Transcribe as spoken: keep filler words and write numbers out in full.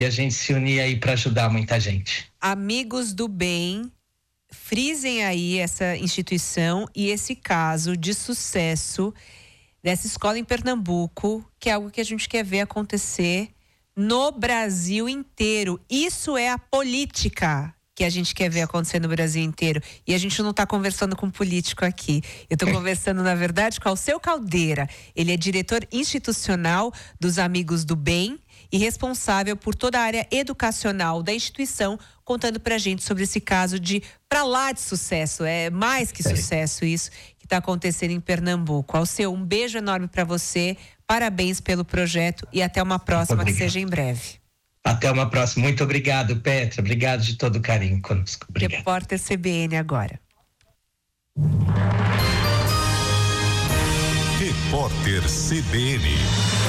e a gente se unir aí para ajudar muita gente. Amigos do Bem, frisem aí essa instituição e esse caso de sucesso dessa escola em Pernambuco, que é algo que a gente quer ver acontecer no Brasil inteiro. Isso é a política que a gente quer ver acontecer no Brasil inteiro. E a gente não está conversando com político aqui. Eu estou conversando, na verdade, com o Alceu Caldeira. Ele é diretor institucional dos Amigos do Bem e responsável por toda a área educacional da instituição, contando pra gente sobre esse caso de pra lá de sucesso. É mais que sucesso isso que está acontecendo em Pernambuco. Alceu, um beijo enorme para você, parabéns pelo projeto e até uma próxima, que seja em breve. Até uma próxima. Muito obrigado, Petra. Obrigado de todo o carinho conosco. Obrigado. Repórter C B N agora. Repórter C B N.